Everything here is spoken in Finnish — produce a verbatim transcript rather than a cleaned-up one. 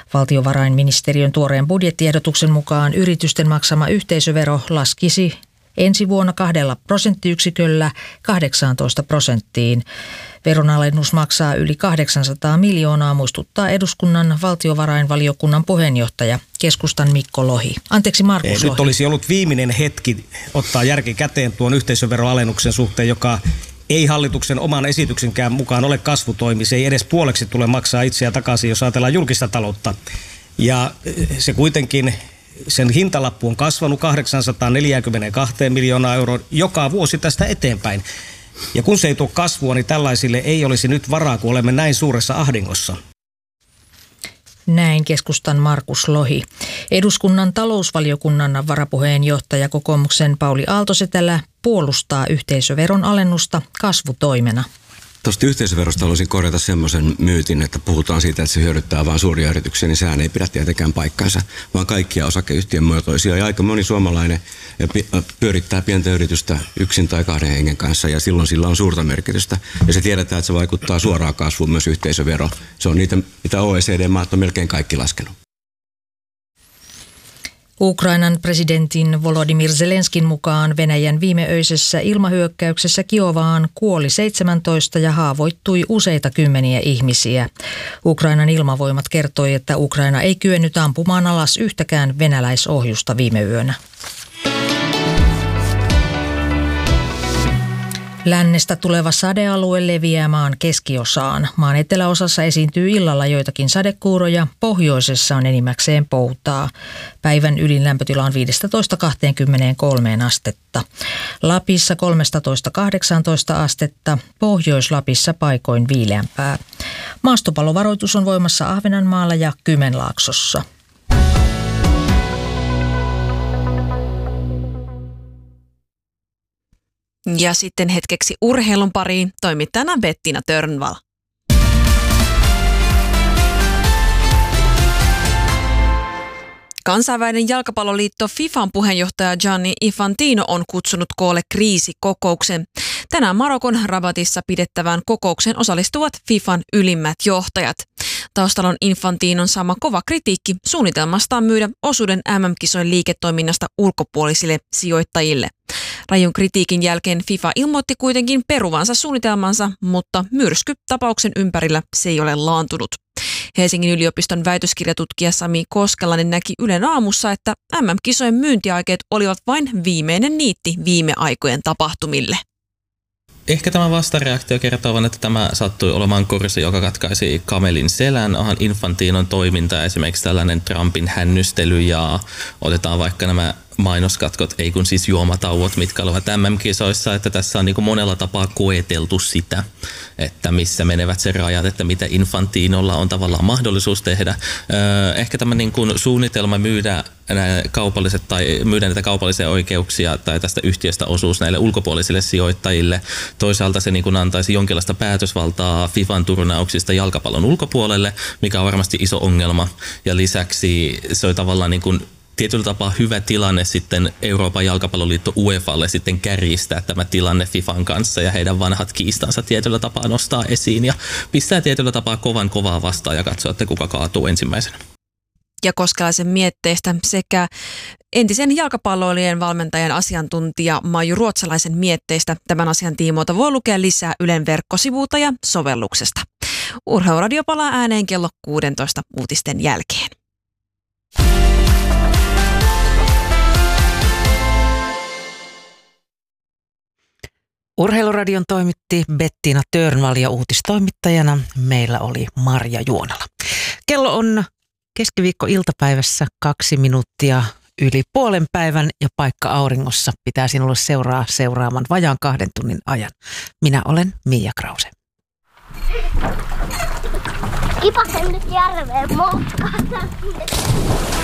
Valtiovarainministeriön tuoreen budjettiehdotuksen mukaan yritysten maksama yhteisövero laskisi ensi vuonna kahdella prosenttiyksiköllä kahdeksaantoista prosenttiin. Veronalennus maksaa yli kahdeksansataa miljoonaa, muistuttaa eduskunnan valtiovarainvaliokunnan puheenjohtaja, keskustan Mikko Lohi. Anteeksi, Markus Lohi. Nyt olisi ollut viimeinen hetki ottaa järki käteen tuon yhteisöveroalennuksen suhteen, joka ei hallituksen oman esityksenkään mukaan ole kasvutoimi. Se ei edes puoleksi tule maksaa itseä takaisin, jos ajatellaan julkista taloutta. Ja se kuitenkin, sen hintalappu on kasvanut kahdeksansataaneljäkymmentäkaksi miljoonaa euroa joka vuosi tästä eteenpäin. Ja kun se ei tuo kasvua, niin tällaisille ei olisi nyt varaa, kun olemme näin suuressa ahdingossa. Näin keskustan Markus Lohi. Eduskunnan talousvaliokunnan varapuheenjohtaja kokoomuksen Pauli Aalto-Setälä puolustaa yhteisöveron alennusta kasvutoimena. Tuosta yhteisöverosta haluaisin korjata semmoisen myytin, että puhutaan siitä, että se hyödyttää vain suuria yrityksiä, niin sehän ei pidä tietenkään paikkaansa, vaan kaikkia osakeyhtiön muotoisia. Ja aika moni suomalainen pyörittää pientä yritystä yksin tai kahden hengen kanssa, ja silloin sillä on suurta merkitystä. Ja se tiedetään, että se vaikuttaa suoraan kasvuun myös yhteisövero. Se on niitä, mitä O E C D-maat on melkein kaikki laskenut. Ukrainan presidentin Volodymyr Zelenskin mukaan Venäjän viimeöisessä ilmahyökkäyksessä Kiovaan kuoli seitsemäntoista ja haavoittui useita kymmeniä ihmisiä. Ukrainan ilmavoimat kertoi, että Ukraina ei kyennyt ampumaan alas yhtäkään venäläisohjusta viime yönä. Lännestä tuleva sadealue leviää maan keskiosaan. Maan eteläosassa esiintyy illalla joitakin sadekuuroja, pohjoisessa on enimmäkseen poutaa. Päivän ylin lämpötila on viisitoista kaksikymmentäkolme astetta. Lapissa kolmetoista kahdeksantoista astetta, Pohjois-Lapissa paikoin viileämpää. Maastopallovaroitus on voimassa Ahvenanmaalla ja Kymenlaaksossa. Ja sitten hetkeksi urheilun pariin toimittajana Bettina Törnvall. Kansainvälinen jalkapalloliitto FIFAn puheenjohtaja Gianni Infantino on kutsunut koolle kriisikokouksen. Tänään Marokon Rabatissa pidettävään kokoukseen osallistuvat FIFAn ylimmät johtajat. Taustalla on Infantinon saama kova kritiikki suunnitelmastaan myydä osuuden M M-kisojen liiketoiminnasta ulkopuolisille sijoittajille. Rajun kritiikin jälkeen FIFA ilmoitti kuitenkin peruvansa suunnitelmansa, mutta myrsky tapauksen ympärillä se ei ole laantunut. Helsingin yliopiston väitöskirjatutkija Sami Koskelainen näki Ylen aamussa, että M M-kisojen myyntiaikeet olivat vain viimeinen niitti viime aikojen tapahtumille. Ehkä tämä vastareaktio kertoo vain, että tämä sattui olemaan kurssi, joka katkaisi kamelin selän. Onhan Infantinon toiminta, esimerkiksi tällainen Trumpin hännystely ja otetaan vaikka nämä mainoskatkot, ei kun siis juomatauot, mitkä olivat M M-kisoissa, että tässä on niin kuin monella tapaa koeteltu sitä, että missä menevät se rajat, että mitä Infantinolla on tavallaan mahdollisuus tehdä. Öö, ehkä tämä niin kuin suunnitelma myydä kaupalliset tai myydä näitä kaupallisia oikeuksia tai tästä yhtiöstä osuus näille ulkopuolisille sijoittajille. Toisaalta se niin kuin antaisi jonkinlaista päätösvaltaa FIFAn turnauksista jalkapallon ulkopuolelle, mikä on varmasti iso ongelma. Ja lisäksi se on tavallaan niin kuin tietyllä tapaa hyvä tilanne sitten Euroopan jalkapalloliitto UEFalle sitten kärjistää tämä tilanne FIFAn kanssa ja heidän vanhat kiistansa tietyllä tapaa nostaa esiin ja pistää tietyllä tapaa kovan kovaa vastaan ja katsoa, että kuka kaatuu ensimmäisenä. Ja Koskelaisen mietteistä sekä entisen jalkapalloilijan valmentajan asiantuntija Maiju Ruotsalaisen mietteistä tämän asian tiimoilta voi lukea lisää Ylen verkkosivuilta ja sovelluksesta. Urheiluradio palaa ääneen kello kuusitoista uutisten jälkeen. Urheiluradion toimitti Bettina Törnvall ja uutistoimittajana meillä oli Marja Juonala. Kello on keskiviikko-iltapäivässä kaksi minuuttia yli puolen päivän ja paikka auringossa pitää sinulle seuraa seuraaman vajaan kahden tunnin ajan. Minä olen Mia Krause. Kipasen nyt järveen motkata.